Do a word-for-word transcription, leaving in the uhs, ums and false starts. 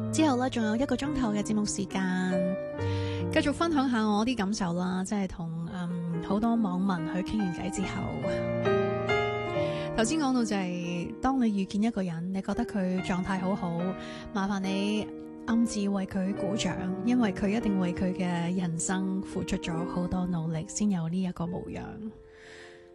之後咧，仲有一個鐘頭嘅節目時間，繼續分享下我啲感受啦，即係同嗯好多網民去傾完偈之後，頭先講到就係、是、當你遇見一個人，你覺得佢狀態好好，麻煩你暗自為佢鼓掌，因為佢一定為佢嘅人生付出咗好多努力，先有呢一個模樣。